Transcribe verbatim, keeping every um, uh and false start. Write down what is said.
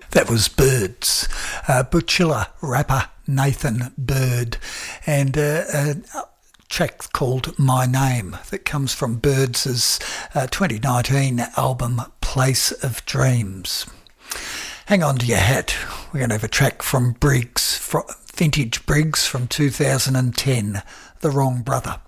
That was Birds, uh, Butchilla rapper Nathan Bird, and uh, a track called My Name that comes from Birds' uh, twenty nineteen album Place of Dreams. Hang on to your hat, we're going to have a track from Briggs, from Vintage Briggs from two thousand ten, The Wrong Brother.